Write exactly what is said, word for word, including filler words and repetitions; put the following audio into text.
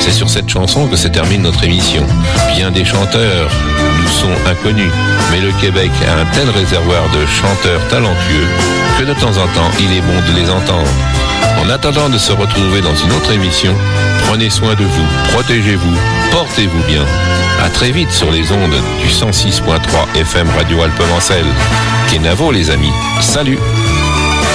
C'est sur cette chanson que se termine notre émission. Bien des chanteurs nous sont inconnus, mais le Québec a un tel réservoir de chanteurs talentueux que de temps en temps, il est bon de les entendre. En attendant de se retrouver dans une autre émission, prenez soin de vous, protégez-vous, portez-vous bien. À très vite sur les ondes du cent six point trois F M Radio Alpemancel. Kenavo les amis, salut!